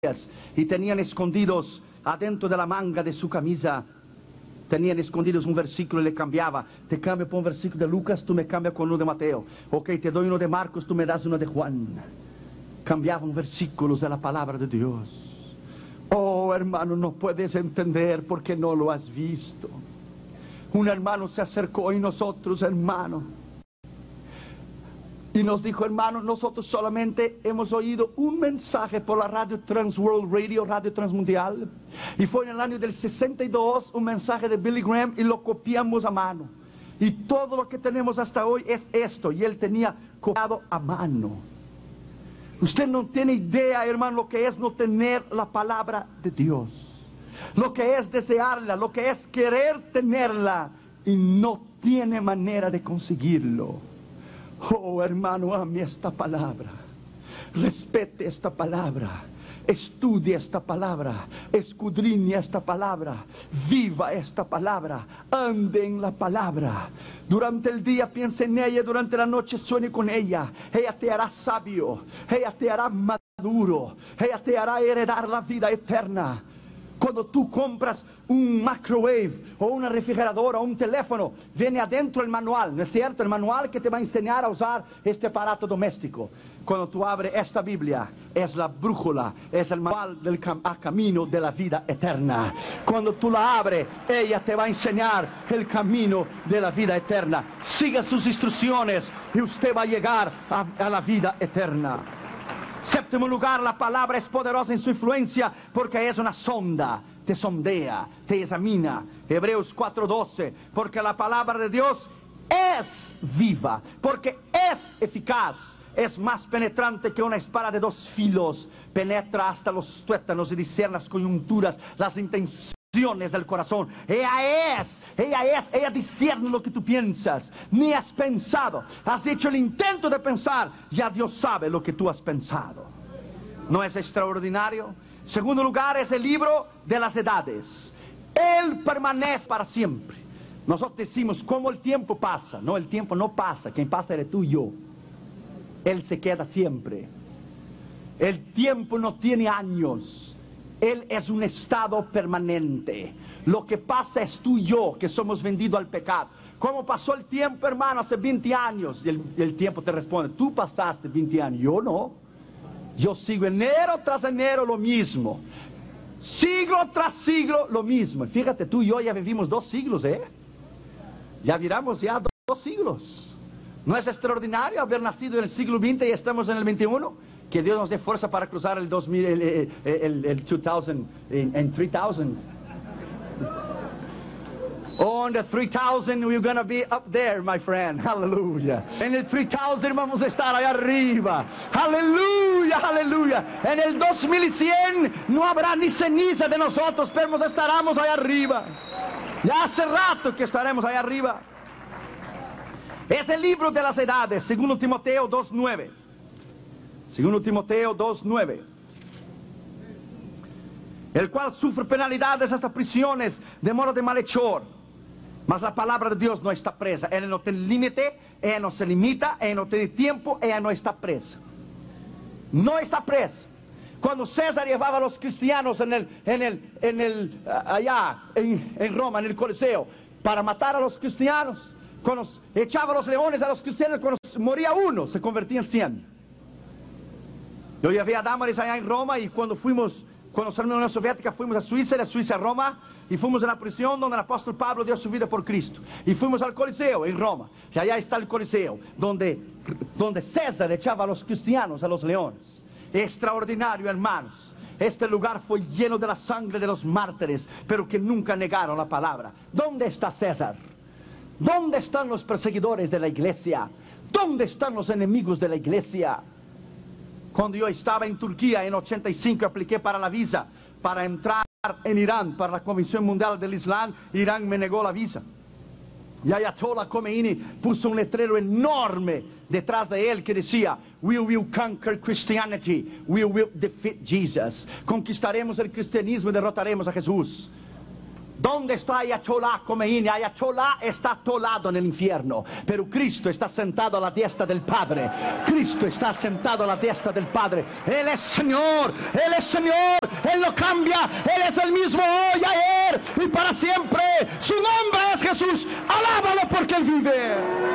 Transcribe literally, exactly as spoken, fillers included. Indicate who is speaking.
Speaker 1: y tenían escondidos adentro de la manga de su camisa, tenían escondidos un versículo y le cambiaba. Te cambio por un versículo de Lucas, tú me cambias con uno de Mateo. Ok, te doy uno de Marcos, tú me das uno de Juan. Cambiaban versículos de la palabra de Dios. Oh, hermano, no puedes entender porque no lo has visto. Un hermano se acercó y nosotros, hermano, y nos dijo: hermano, nosotros solamente hemos oído un mensaje por la radio Transworld Radio, radio transmundial, y fue en el año del sesenta y dos, un mensaje de Billy Graham, y lo copiamos a mano, y todo lo que tenemos hasta hoy es esto, y él tenía copiado a mano. Usted no tiene idea, hermano, lo que es no tener la palabra de Dios, lo que es desearla, lo que es querer tenerla y no tiene manera de conseguirlo. Oh, hermano, ame esta palabra, respete esta palabra, estudie esta palabra, escudriñe esta palabra, viva esta palabra, ande en la palabra. Durante el día piense en ella, durante la noche sueñe con ella. Ella te hará sabio, ella te hará maduro, ella te hará heredar la vida eterna. Cuando tú compras un microwave o una refrigeradora o un teléfono, viene adentro el manual, ¿no es cierto? El manual que te va a enseñar a usar este aparato doméstico. Cuando tú abres esta Biblia, es la brújula, es el manual del cam a camino de la vida eterna. Cuando tú la abres, ella te va a enseñar el camino de la vida eterna. Siga sus instrucciones y usted va a llegar a, a la vida eterna. Séptimo lugar, la palabra es poderosa en su influencia porque es una sonda, te sondea, te examina. Hebreos cuatro doce, porque la palabra de Dios es viva, porque es eficaz, es más penetrante que una espada de dos filos, penetra hasta los tuétanos y discierne las coyunturas, las intenciones del corazón. Ella es, ella es, ella discierne lo que tú piensas, ni has pensado, has hecho el intento de pensar, ya Dios sabe lo que tú has pensado. ¿No es extraordinario? Segundo lugar, es el libro de las edades. Él permanece para siempre. Nosotros decimos cómo el tiempo pasa. No, el tiempo no pasa, quien pasa eres tú y yo. Él se queda siempre. El tiempo no tiene años. Él es un estado permanente. Lo que pasa es tú y yo, que somos vendidos al pecado. ¿Cómo pasó el tiempo, hermano? Hace veinte años. Y el, el tiempo te responde: tú pasaste veinte años, yo no. Yo sigo enero tras enero lo mismo. Siglo tras siglo lo mismo. Fíjate, tú y yo ya vivimos dos siglos, ¿eh? Ya viramos ya dos, dos siglos. ¿No es extraordinario haber nacido en el siglo veinte y estamos en el veintiuno? Que Dios nos dé fuerza para cruzar el dos mil, el, el, el, el dos mil en, en tres mil. Oh, en el three thousand we're gonna be up there, my friend. Hallelujah. En el three thousand vamos a estar allá arriba. Aleluya, aleluya. En el dos mil cien no habrá ni ceniza de nosotros, pero estaremos allá arriba. Ya hace rato que estaremos allá arriba. Es el libro de las edades, segundo Timoteo dos nueve. Segundo Timoteo dos nueve, el cual sufre penalidades hasta prisiones de modo de malhechor, mas la palabra de Dios no está presa. Ella no tiene límite, ella no se limita, ella no tiene tiempo, ella no está presa. No está presa. Cuando César llevaba a los cristianos en el, en el, en el, allá en, en Roma, en el Coliseo, para matar a los cristianos, cuando echaba los leones a los cristianos, cuando moría uno, se convertían cien. Yo llevé a Damaris allá en Roma, y cuando fuimos, cuando salimos de la Unión Soviética, fuimos a Suiza, de Suiza a Roma, y fuimos a la prisión donde el apóstol Pablo dio su vida por Cristo. Y fuimos al Coliseo en Roma, y allá está el Coliseo, donde, donde César echaba a los cristianos a los leones. Extraordinario, hermanos. Este lugar fue lleno de la sangre de los mártires, pero que nunca negaron la palabra. ¿Dónde está César? ¿Dónde están los perseguidores de la iglesia? ¿Dónde están los enemigos de la iglesia? Cuando yo estaba en Turquía en ochenta y cinco, apliqué para la visa para entrar en Irán, para la Convención Mundial del Islam. Irán me negó la visa. Y Ayatollah Khomeini puso un letrero enorme detrás de él que decía: We will conquer Christianity, we will defeat Jesus. Conquistaremos el cristianismo y derrotaremos a Jesús. ¿Dónde está Ayatollah Khomeini? Ayatollah está atolado en el infierno, pero Cristo está sentado a la diestra del Padre. Cristo está sentado a la diestra del Padre. Él es Señor, Él es Señor, Él no cambia, Él es el mismo hoy, ayer y para siempre. Su nombre es Jesús. Alábalo porque Él vive.